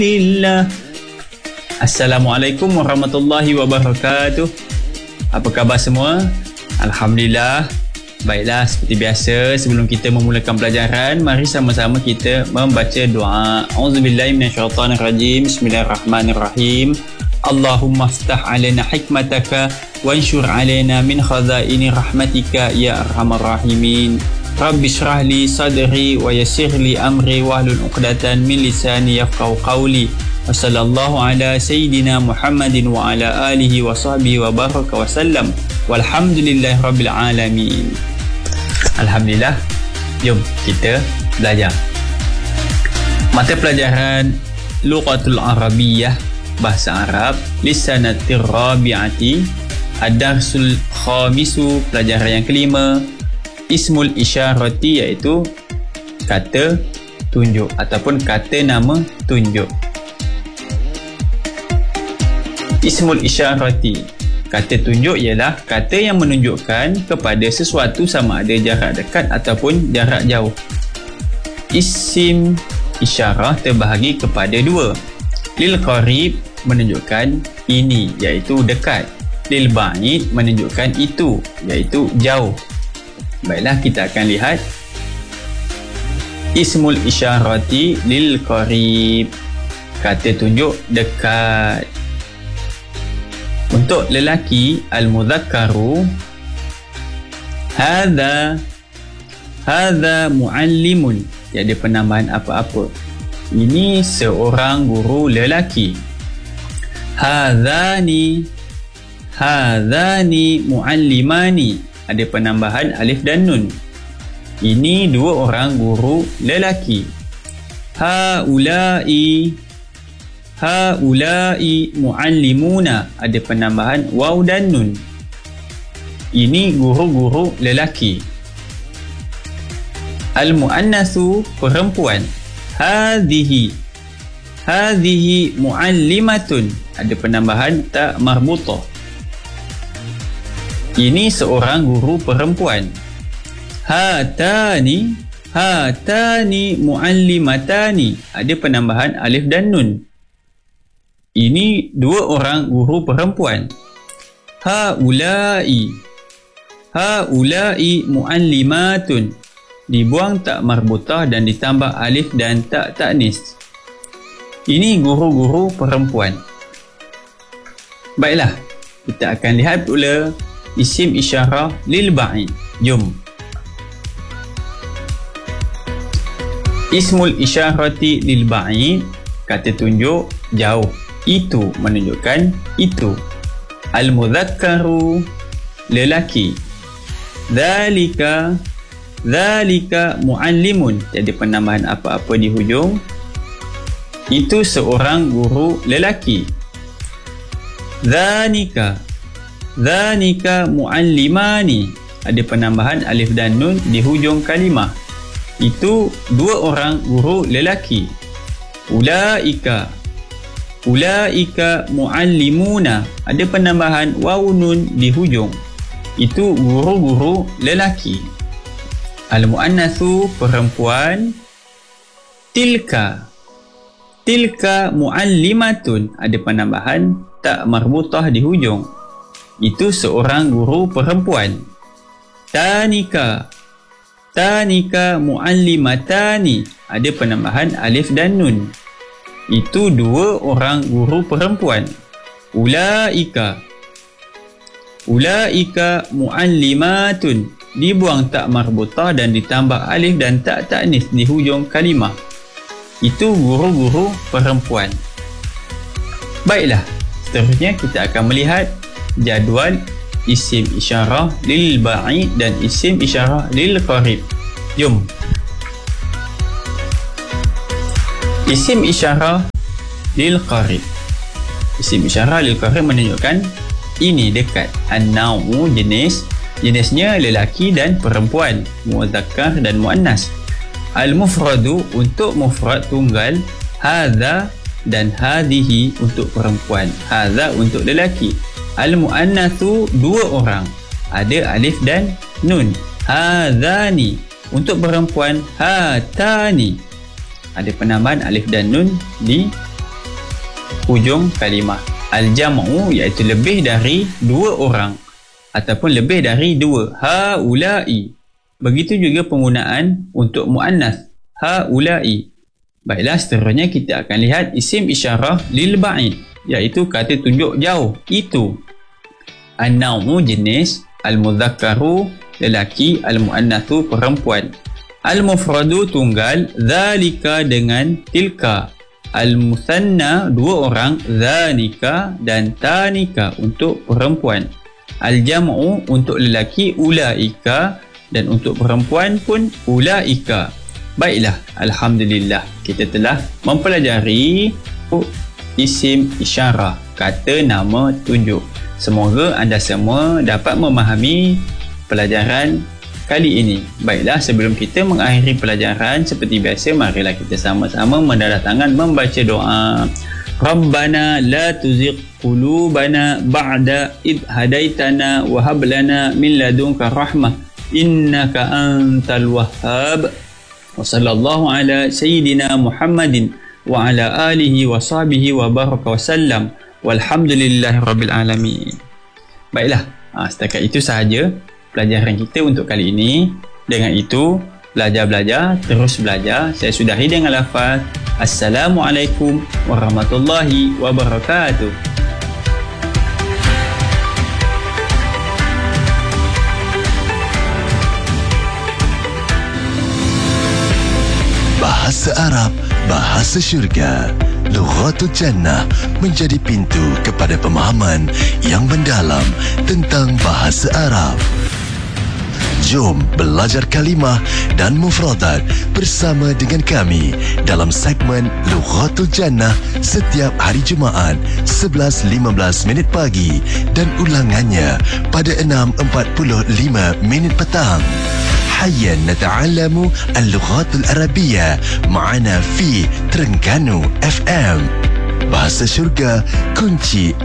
Billah. Assalamualaikum warahmatullahi wabarakatuh. Apa khabar semua? Alhamdulillah. Baiklah, seperti biasa sebelum kita memulakan pelajaran, mari sama-sama kita membaca doa. Auzubillahi minasyaitonirrajim. Bismillahirrahmanirrahim. Allahumma aftah alaina hikmataka wanshur alaina min khazaini rahmatika ya arhamar rahimin. Rabbi shrah li sadri wa yassir li amri wahlul 'uqdatan min lisani yafqahu qawli. Wa sallallahu ala sayyidina Muhammadin wa ala alihi wa sahbihi wa baraka wa sallam. Walhamdulillahi rabbil alamin. Alhamdulillah. Jom kita belajar. Mata pelajaran Lughatul Arabiyyah, bahasa Arab, Lisanatir Rabi'ati, Ad-Darsul Khamisu, pelajaran yang kelima, Ismul Isyarati, iaitu kata tunjuk ataupun kata nama tunjuk. Ismul Isyarati, kata tunjuk ialah kata yang menunjukkan kepada sesuatu sama ada jarak dekat ataupun jarak jauh. Isim isyarah terbahagi kepada dua. Lil qarib menunjukkan ini, iaitu dekat. Lil ba'id menunjukkan itu, iaitu jauh. Baiklah, kita akan lihat Ismul Isyarati lil qarib, kata tunjuk dekat. Untuk lelaki, al-mudzakkaru, hadha muallimun, tiada penambahan apa-apa. Ini seorang guru lelaki. Hadhani muallimani, ada penambahan alif dan nun. Ini dua orang guru lelaki. Haula'i muallimuna, ada penambahan waw dan nun. Ini guru-guru lelaki. Al-muannasu, perempuan. Hadhihi muallimatun, ada penambahan tak marbutah. Ini seorang guru perempuan. Hatani muallimatani, ada penambahan alif dan nun. Ini dua orang guru perempuan. Haula'i muallimatun, dibuang tak marbutah dan ditambah alif dan tak ta'nis. Ini guru-guru perempuan. Baiklah, kita akan lihat pula isim isyarah lil ba'id. Jom. Ismul isyarati lil ba'id, kata tunjuk jauh. Itu menunjukkan itu. Al-mudzakkaru, lelaki. Dzalika muallimun, tiada penambahan apa-apa di hujung. Itu seorang guru lelaki. Dzanika muallimani, ada penambahan alif dan nun di hujung kalimah. Itu dua orang guru lelaki. Ulaika muallimuna, ada penambahan waw nun di hujung. Itu guru-guru lelaki. Al-muannatsu, perempuan. Tilka muallimatun, ada penambahan tak marbutah di hujung. Itu seorang guru perempuan. Tanika muallimatani, ada penambahan alif dan nun. Itu dua orang guru perempuan. Ulaika muallimatun, dibuang tak marbutah dan ditambah alif dan tak ta'nis di hujung kalimah. Itu guru-guru perempuan. Baiklah, seterusnya kita akan melihat jadual isim isyarah lil ba'id dan isim isyarah lil qarib. Jom. Isim isyarah lil qarib. Isim isyarah lil qarib menunjukkan ini dekat. An-naw'u, jenisnya lelaki dan perempuan, muzakkar dan muannas. Al-mufradu, untuk mufrad tunggal. Hadza dan hadhihi, untuk perempuan. Hadza untuk lelaki. Al-muannatsu, dua orang, ada alif dan nun. Hadzani, untuk perempuan. Hatani, ada penambahan alif dan nun di hujung kalimah. Al-jam'u iaitu lebih dari 2 orang ataupun lebih dari 2. Haula'i. Begitu juga penggunaan untuk muannas. Haula'i. Baiklah, seterusnya kita akan lihat isim isyarah lil ba'id, iaitu kata tunjuk jauh. Itu. An-naw'u jenis, al-mudzakkaru lelaki, al-muannatsu perempuan. Al-mufradu tunggal, dzalika dengan tilka. Al-musanna 2 orang, dzanika dan tanika untuk perempuan. Al-jam'u untuk lelaki, ulaika, dan untuk perempuan pun ulaika. Baiklah, alhamdulillah kita telah mempelajari isim isyarah, kata nama tunjuk. Semoga anda semua dapat memahami pelajaran kali ini. Baiklah, sebelum kita mengakhiri pelajaran, seperti biasa, marilah kita sama-sama mendarahtangan membaca doa. Rabbana la tuzigh qulubana ba'da id hadaitana wa hab lana min ladunka rahmah innaka antal wahhab. Wa sallallahu ala sayyidina Muhammadin wa ala alihi wa sahbihi wa baraka wa sallam. Walhamdulillahi rabbil alamin. Baiklah, setakat itu sahaja pelajaran kita untuk kali ini. Dengan itu, belajar-belajar, terus belajar. Saya sudahi dengan lafaz Assalamualaikum warahmatullahi wabarakatuh. Bahasa Arab, bahasa syurga. Lughatul Jannah menjadi pintu kepada pemahaman yang mendalam tentang bahasa Arab. Jom belajar kalimah dan mufradat bersama dengan kami dalam segmen Lughatul Jannah setiap hari Jumaat 11.15 pagi dan ulangannya pada 6.45 petang. حيا نتعلم اللغات العربية معنا في ترنكانو FM. Bahasa syurga, kunci